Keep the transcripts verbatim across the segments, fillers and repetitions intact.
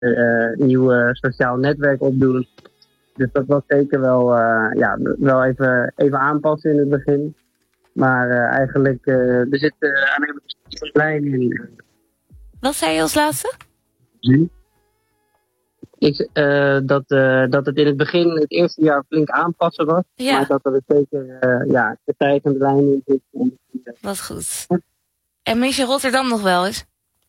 uh, nieuw uh, sociaal netwerk opdoen. Dus dat was zeker wel, uh, ja, wel even, even aanpassen in het begin. Maar uh, eigenlijk, uh, er zit uh, aan een lijn in. Wat zei je als laatste? Ik, uh, dat, uh, dat het in het begin, het eerste jaar, flink aanpassen was. Ja. Maar dat er zeker uh, ja, de tijd en de lijn in zit. Wat goed. En mis je Rotterdam nog wel eens?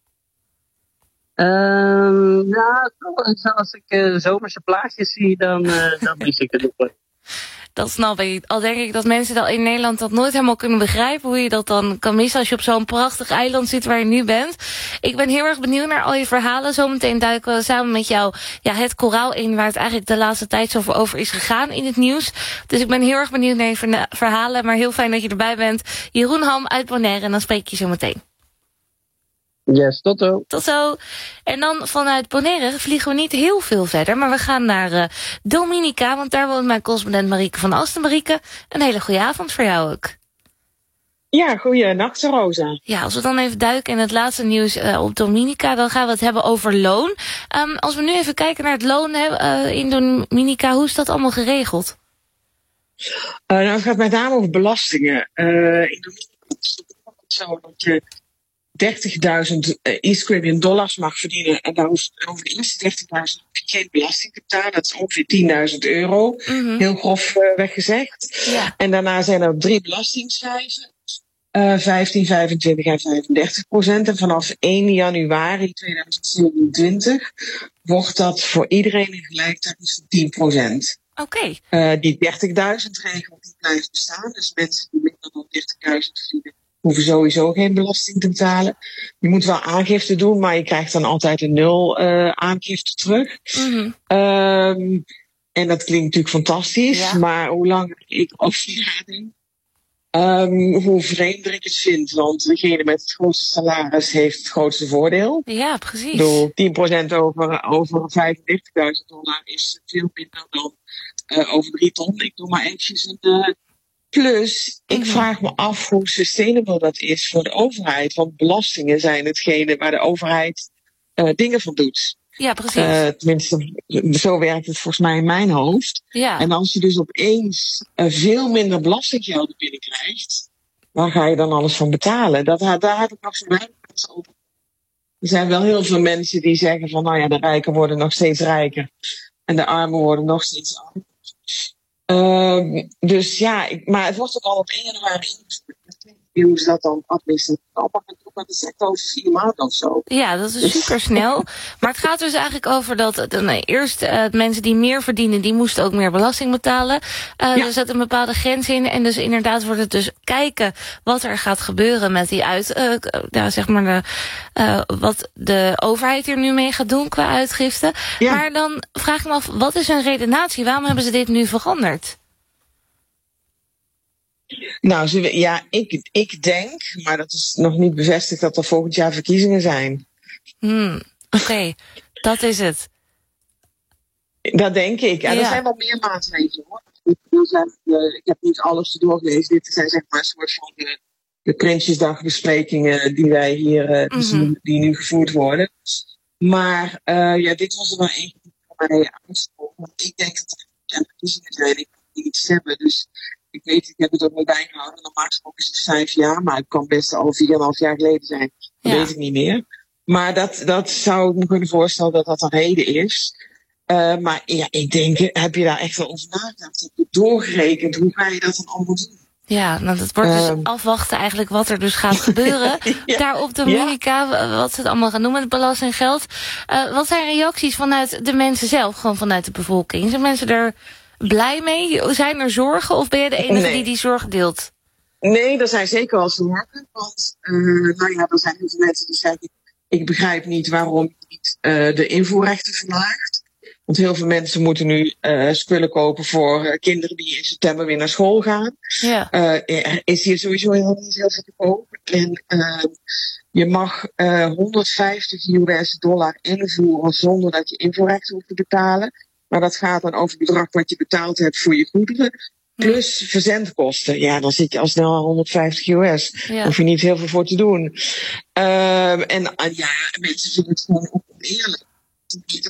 Um, ja, als ik uh, zomerse plaatjes zie, dan, uh, dan mis ik het nog wel. Dat snap ik. Al denk ik dat mensen dat in Nederland dat nooit helemaal kunnen begrijpen. Hoe je dat dan kan missen als je op zo'n prachtig eiland zit waar je nu bent. Ik ben heel erg benieuwd naar al je verhalen. Zometeen duiken we samen met jou ja, het koraal in. Waar het eigenlijk de laatste tijd zo over is gegaan in het nieuws. Dus ik ben heel erg benieuwd naar je verhalen. Maar heel fijn dat je erbij bent. Jeroen Ham uit Bonaire. En dan spreek ik je zo meteen. Yes, tot zo. Tot zo. En dan vanuit Bonaire vliegen we niet heel veel verder. Maar we gaan naar uh, Dominica. Want daar woont mijn correspondent Marieke van Asten. Marieke, een hele goede avond voor jou ook. Ja, goeienacht Rosa. Ja, als we dan even duiken in het laatste nieuws uh, op Dominica. Dan gaan we het hebben over loon. Um, als we nu even kijken naar het loon uh, in Dominica. Hoe is dat allemaal geregeld? Uh, nou, het gaat met name over belastingen. Uh, in Dominica is het zo dat je dertigduizend East Caribbean dollars mag verdienen. En daar hoeft over de eerste dertigduizend geen belasting te betalen. Dat is ongeveer tienduizend euro. Mm-hmm. Heel grof uh, weggezegd. Ja. En daarna zijn er drie belastingschijven. Uh, vijftien, vijfentwintig en vijfendertig procent. En vanaf één januari tweeduizend zevenentwintig wordt dat voor iedereen in gelijktarief van tien procent. Oké. Okay. Uh, die dertigduizend regel die blijft bestaan. Dus mensen die minder dan dertigduizend verdienen hoeven sowieso geen belasting te betalen. Je moet wel aangifte doen, maar je krijgt dan altijd een nul uh, aangifte terug. Mm-hmm. Um, en dat klinkt natuurlijk fantastisch, ja. Maar hoe langer ik over ga denk, um, hoe vreemder ik het vind. Want degene met het grootste salaris heeft het grootste voordeel. Ja, precies. Ik bedoel, tien procent over, over vijfendertigduizend dollar is veel minder dan uh, over drie ton. Ik doe maar eventjes een... Uh, Plus, ik vraag me af hoe sustainable dat is voor de overheid. Want belastingen zijn hetgene waar de overheid uh, dingen van doet. Ja, precies. Uh, tenminste, zo werkt het volgens mij in mijn hoofd. Ja. En als je dus opeens uh, veel minder belastinggelden binnenkrijgt, waar ga je dan alles van betalen? Dat, daar heb ik nog zo weinig over. Er zijn wel heel veel mensen die zeggen van, nou ja, de rijken worden nog steeds rijker. En de armen worden nog steeds armer. Uh, dus ja, ik, maar het wordt ook al op één januari ingevoerd. Hoe is dat dan administratief? Maar het is echt over vier maanden of zo. Ja, dat is super snel. Maar het gaat dus eigenlijk over dat nee, eerst uh, mensen die meer verdienen, die moesten ook meer belasting betalen. Uh, ja. Er zit een bepaalde grens in. En dus inderdaad wordt het dus kijken wat er gaat gebeuren met die uit, uh, ja, zeg maar de, uh, wat de overheid hier nu mee gaat doen qua uitgifte. Ja. Maar dan vraag ik me af, wat is hun redenatie? Waarom hebben ze dit nu veranderd? Nou, ze, ja, ik, ik denk, maar dat is nog niet bevestigd, dat er volgend jaar verkiezingen zijn. Hmm, Oké, okay. Dat is het. Dat denk ik. En ja. Er zijn wel meer maatregelen hoor. Ik, ik heb niet alles doorgelezen. Dit zijn zeg maar een soort van de, de Prinsjesdagbesprekingen die wij hier uh, mm-hmm. zien, die nu gevoerd worden. Maar uh, ja, dit was er wel één die voor mij aangesproken. Ik denk dat er ja, verkiezingen zijn. Ik kan niet stemmen, dus ik weet, ik heb het ook wel bijgehouden. Normaal gesproken is het vijf jaar, maar het kan best al vier en een half jaar geleden zijn. Dat ja. weet ik niet meer. Maar dat, dat zou ik me kunnen voorstellen dat dat een reden is. Uh, maar ja, ik denk, heb je daar echt wel over nagedacht? Heb je doorgerekend? Hoe ga je dat dan allemaal doen? Ja, nou dat wordt dus um, afwachten eigenlijk wat er dus gaat gebeuren. ja, daar op Dominica, ja. Wat ze het allemaal gaan doen met het belastinggeld. Uh, wat zijn reacties vanuit de mensen zelf, gewoon vanuit de bevolking? Zijn mensen er blij mee? Zijn er zorgen of ben je de enige nee. die die zorgen deelt? Nee, er zijn zeker wel zorgen. Want uh, nou ja, er zijn heel veel mensen die zeggen, ik begrijp niet waarom je niet uh, de invoerrechten verlaagt. Want heel veel mensen moeten nu uh, spullen kopen voor uh, kinderen die in september weer naar school gaan. Ja. Uh, er is hier sowieso helemaal niet heel veel te kopen. En uh, je mag uh, honderdvijftig U S dollar invoeren zonder dat je invoerrechten hoeft te betalen. Maar dat gaat dan over het bedrag wat je betaald hebt voor je goederen. Plus verzendkosten. Ja, dan zit je al snel aan honderdvijftig U S. Ja. Hoef je niet heel veel voor te doen. Uh, en uh, ja, mensen vinden het gewoon oneerlijk. vijftien